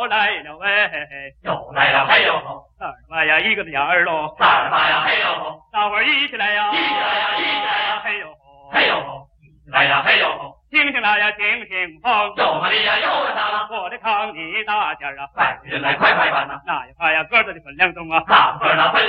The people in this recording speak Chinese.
又来了喂， 又来了嘿呦吼， 三儿妈呀一个子眼儿喽， 三儿妈呀嘿呦吼， 大伙儿一起来呀， 一起来呀，一起来呀， 嘿呦吼， 嘿呦吼，一起来呀嘿呦吼， 星星来呀星星风， 又玛利亚又了啥了？ 我的康你大件儿啊， 拜人来快快办呐， 那一块呀个子的分量重啊， 大个儿那分